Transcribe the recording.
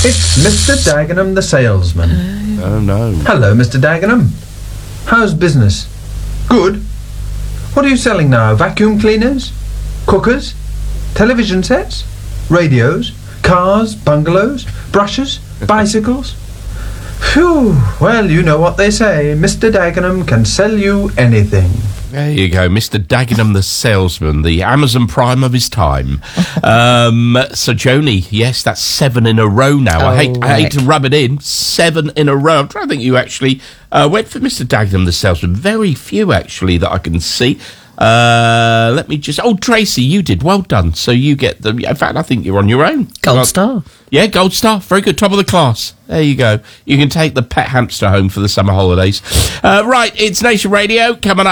It's Mr. Dagenham the salesman. Oh, no. Hello, Mr. Dagenham. How's business? Good. What are you selling now? Vacuum cleaners? Cookers? Television sets? Radios? Cars? Bungalows? Brushes? Bicycles? Phew. Well, you know what they say. Mr. Dagenham can sell you anything. There you go, Mr. Dagenham the salesman, the Amazon Prime of his time. So, Joni, yes, that's 7 in a row now. I hate to rub it in. 7 in a row. I'm trying to think you actually went for Mr. Dagenham the salesman. Very few, actually, that I can see. Let me just... Oh, Tracy, you did. Well done. So you get the... In fact, I think you're on your own. Gold star. Yeah, gold star. Very good. Top of the class. There you go. You can take the pet hamster home for the summer holidays. Right, it's Nation Radio coming up.